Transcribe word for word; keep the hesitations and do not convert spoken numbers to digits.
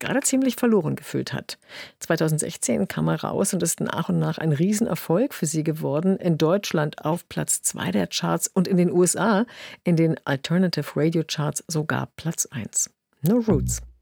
gerade ziemlich verloren gefühlt hat. zweitausendsechzehn kam er raus und ist nach und nach ein Riesenerfolg für sie geworden. In Deutschland auf Platz zwei der Charts und in den U S A in den Alternative Radio Charts sogar Platz eins. No Roots.